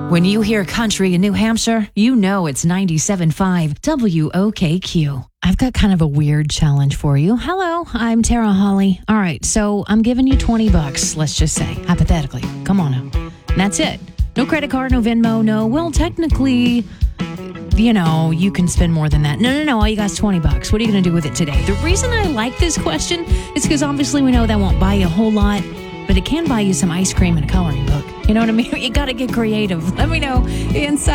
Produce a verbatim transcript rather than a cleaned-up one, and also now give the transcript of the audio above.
When you hear country in New Hampshire, you know it's ninety-seven point five W O K Q. I've got kind of a weird challenge for you. Hello, I'm Tara Holly. All right, so I'm giving you twenty bucks, let's just say, hypothetically. Come on now. And that's it. No credit card, no Venmo, no, well, technically, you know, you can spend more than that. No, no, no, all you got is twenty bucks. What are you going to do with it today? The reason I like this question is because obviously we know that won't buy you a whole lot, but it can buy you some ice cream and a coloring book. You know what I mean? You got to get creative. Let me know inside.